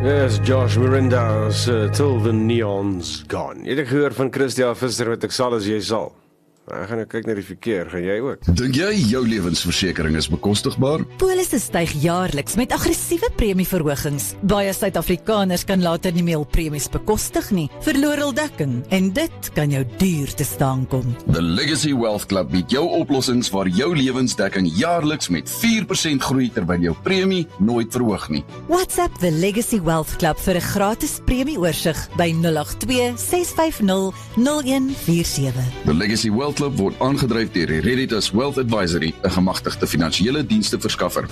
Yes, Josh Miranda's Till the Neon's Gone. Jy het gehoor van Christia Visser wat ek sal as jy sal. Ek gaan nou kyk na die verkeer, gaan jy ook? Dink jy jou lewensversekering is bekostigbaar? Polisse styg jaarliks met aggressiewe premieverhogings. Baie Suid-Afrikaners kan later nie meer hul premies bekostig nie, verloor hul dekking en dit kan jou duur te staan kom. The Legacy Wealth Club bied jou oplossings waar jou lewensdekking jaarliks met 4% groei terwyl jou premie nooit verhoog nie. WhatsApp The Legacy Wealth Club vir 'n gratis premieoorsig by 082 650 0147. The Legacy Wealth Club word aangedryf deur die Redditus Wealth Advisory, 'n gemagtigde finansiële dienste verskaffer.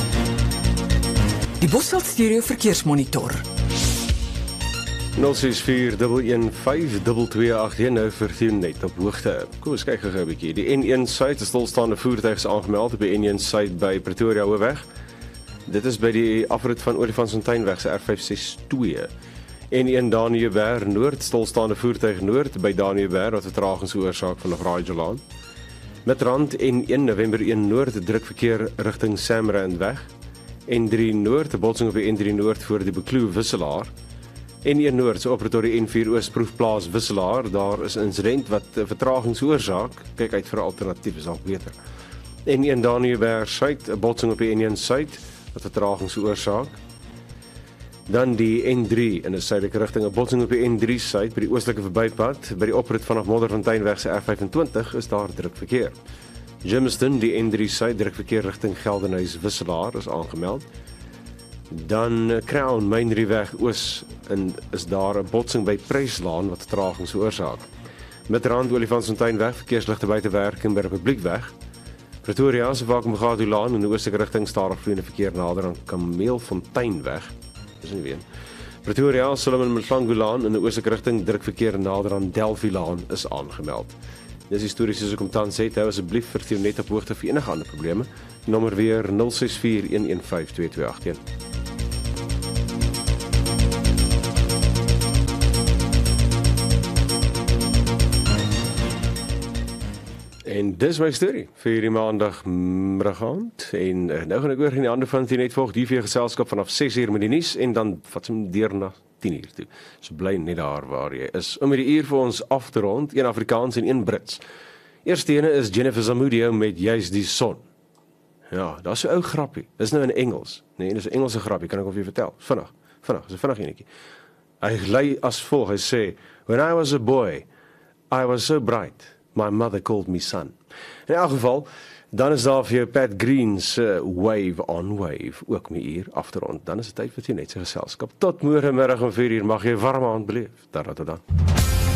Die Bosveld Stereo Verkeersmonitor. 0641152281 nou vir jou net op hoogte. Kom ons kyk gou 'n bietjie. Die N1 Suid, 'n stilstaande voertuig is aangemeld op die N1 Suid by Pretoria Hoofweg. Dit is by die afrit van Olifantsfonteinweg se R562. N1 Daniëberg Noord, stilstaande voertuig Noord by Daniëberg wat vertragings veroorsaak vanaf Raadjelaan. Midrand N1 November 1 Noord, druk verkeer rigting Samrandweg. N3 Noord, 'n botsing op die N3 Noord voor die Bekloof Wisselaar. N1 Noord, so op die N4 Oos proefplaas Wisselaar, daar is 'n insident wat vertragings veroorsaak. Kyk uit vir 'n alternatief, is dalk beter. N1 Daniëberg Suid, 'n botsing op die N1 Suid wat vertragings veroorsaak. Dan die N3 in die suidelike rigting, 'n botsing op die N3 Suid by die oostelike verbypad, by die oprit vanaf Modderfonteinweg se R25 is daar druk verkeer. Germiston, die N3 Suid, druk verkeer rigting Geldenhuys Wisselaar is aangemeld. Dan Crown, Mynrieweg Oos, en is daar 'n botsing by Pryslaan wat vertragings veroorsaak. Midrand Olifantsfonteinweg, verkeersligte buitewerking by Republiekweg. Pretoria se Vakumgatulaan in die oostelike rigting stadig vloeiende verkeer nader aan Kameelfonteinweg. Dis nie weer. Pretoria Solomon Mhlangulaan in die oostelike rigting druk verkeer nader aan Delphilaan is aangemeld. Dis histories soos ek om tans het, hou asseblief vir jou net op hoogte vir enige ander probleme. Nommer weer 0641152281. En dis my storie vir hierdie maandagmiddag aand. En nou gaan ek oor in die ander van die net volg die vir geselskap vanaf 6uur met die nuus en dan vat hom deur na 10uur toe. So bly net daar waar jy is. Om hierdie uur vir ons af te rond, een Afrikaans en een Brits. Eerste ene is Jennifer Zamudio met Juist die Son. Ja, dat is so ou grappie. Dis nou in Engels. Nee, dis 'n Engelse grappie, kan ek of jy vertel. Vinnig, dis 'n vinnig enetjie. Hy lei as volg, hy sê, "When I was a boy, I was so bright. My mother called me son." In elk geval, dan is daar vir jou Pat Green's Wave on Wave, ook my uur af te rond. Dan is dit tyd vir jou net sy geselskap. Tot môre middag om 4uur mag jy warm aand beleef. Tot dan.